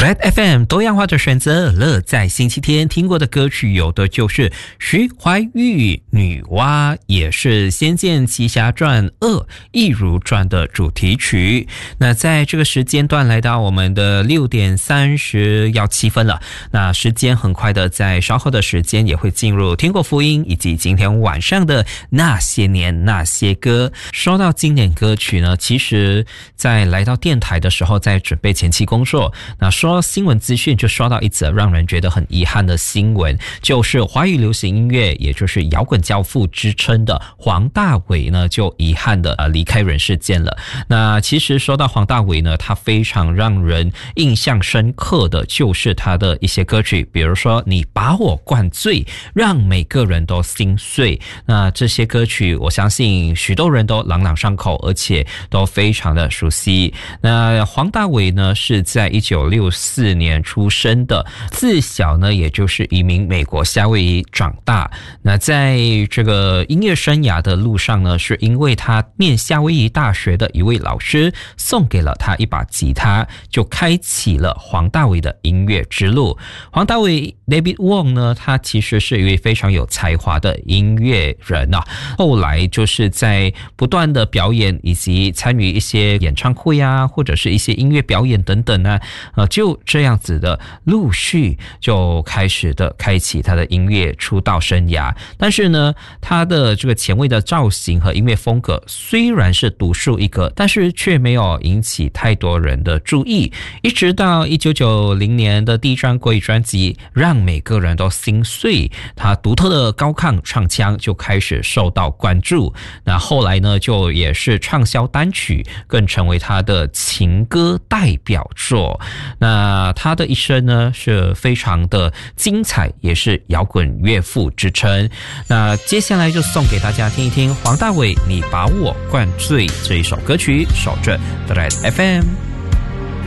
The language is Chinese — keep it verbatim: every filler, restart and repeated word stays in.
Red F M 多样化的选择，乐在星期天。听过的歌曲有的就是徐怀钰女娲，也是《仙剑奇侠传二异如传》的主题曲。那在这个时间段来到我们的六点三十要七分了，那时间很快的，在稍后的时间也会进入听过福音以及今天晚上的那些年那些歌。说到经典歌曲呢，其实在来到电台的时候，在准备前期工作，那说新闻资讯就说到一则让人觉得很遗憾的新闻，就是华语流行音乐也就是摇滚教父之称的黄大炜呢，就遗憾的呃离开人世间了。那其实说到黄大炜呢，他非常让人印象深刻的就是他的一些歌曲，比如说你把我灌醉，让每个人都心碎。那这些歌曲我相信许多人都朗朗上口，而且都非常的熟悉。那黄大炜呢是在一九六四年出生的，自小呢也就是移民美国夏威夷长大。那在这个音乐生涯的路上呢，是因为他念夏威夷大学的一位老师送给了他一把吉他，就开启了黄大炜的音乐之路。黄大炜 David Wong 呢，他其实是一位非常有才华的音乐人啊，后来就是在不断的表演以及参与一些演唱会啊，或者是一些音乐表演等等呢，呃，就这样子的陆续就开始的开启他的音乐出道生涯。但是呢，他的这个前卫的造型和音乐风格虽然是独树一格，但是却没有引起太多人的注意，一直到一九九零年的第一张国语专辑让每个人都心碎，他独特的高亢唱腔就开始受到关注。那后来呢，就也是畅销单曲，更成为他的情歌代表作。那他的一生呢是非常的精彩，也是摇滚乐父之称。那接下来就送给大家听一听黄大炜你把我灌醉这一首歌曲，守着 Red F M。